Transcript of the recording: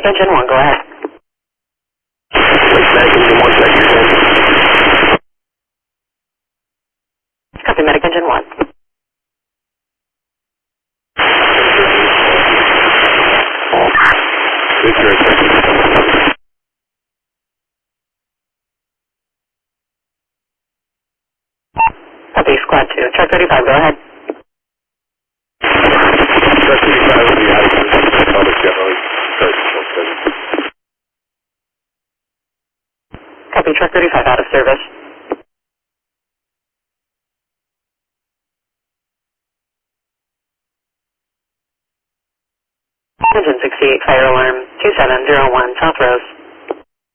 Engine 1, go ahead. Medic Engine 1, sector 10. Copy, Medic Engine 1. Victor, sector. Copy, Squad 2. Truck 35, go ahead. Truck 35 will be out of service. Public generally starts at 7. Copy, Truck 35 out of service. Engine 68, fire alarm 2701,